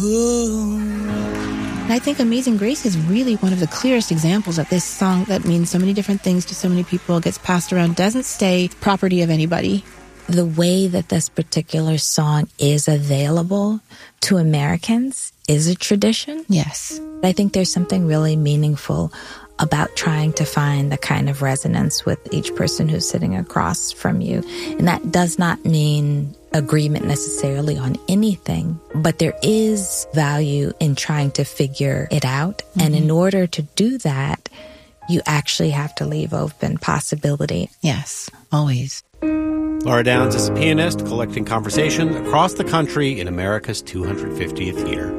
And I think Amazing Grace is really one of the clearest examples of this song that means so many different things to so many people, gets passed around, doesn't stay property of anybody. The way that this particular song is available to Americans is a tradition. Yes. I think there's something really meaningful about trying to find the kind of resonance with each person who's sitting across from you. And that does not mean agreement necessarily on anything, but there is value in trying to figure it out. Mm-hmm. And in order to do that, you actually have to leave open possibility. Yes, always. Laura Downs is a pianist collecting conversation across the country in America's 250th year.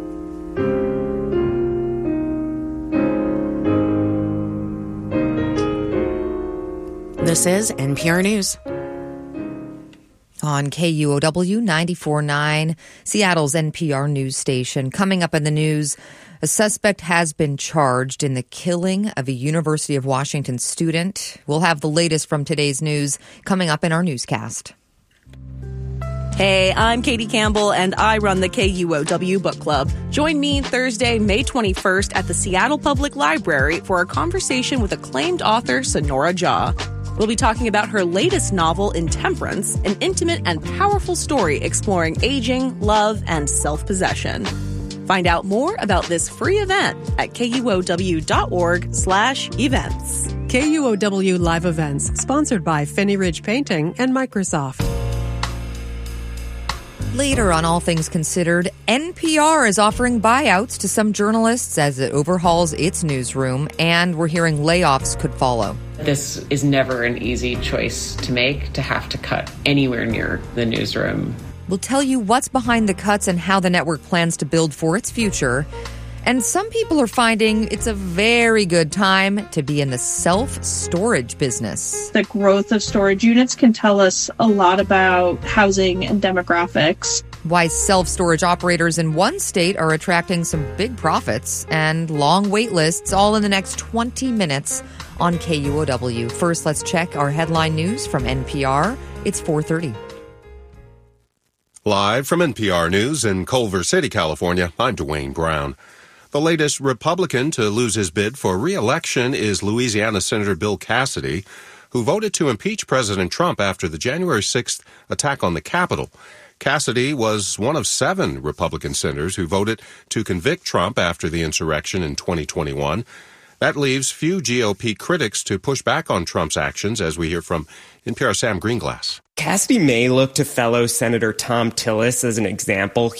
This is NPR News. On KUOW 94.9, Seattle's NPR news station. Coming up in the news, a suspect has been charged in the killing of a University of Washington student. We'll have the latest from today's news coming up in our newscast. Hey, I'm Katie Campbell, and I run the KUOW Book Club. Join me Thursday, May 21st at the Seattle Public Library for a conversation with acclaimed author Sonora Jha. We'll be talking about her latest novel, Intemperance, an intimate and powerful story exploring aging, love, and self-possession. Find out more about this free event at kuow.org/events. KUOW Live Events, sponsored by Finney Ridge Painting and Microsoft. Later on All Things Considered, NPR is offering buyouts to some journalists as it overhauls its newsroom, and we're hearing layoffs could follow. This is never an easy choice to make, to have to cut anywhere near the newsroom. We'll tell you what's behind the cuts and how the network plans to build for its future. And some people are finding it's a very good time to be in the self-storage business. The growth of storage units can tell us a lot about housing and demographics. Why self-storage operators in one state are attracting some big profits and long wait lists, all in the next 20 minutes on KUOW. First, let's check our headline news from NPR. It's 4:30. Live from NPR News in Culver City, California, I'm Dwayne Brown. The latest Republican to lose his bid for re-election is Louisiana Senator Bill Cassidy, who voted to impeach President Trump after the January 6th attack on the Capitol. Cassidy was one of 7 Republican senators who voted to convict Trump after the insurrection in 2021. That leaves few GOP critics to push back on Trump's actions, as we hear from NPR's Sam Greenglass. Cassidy may look to fellow Senator Thom Tillis as an example.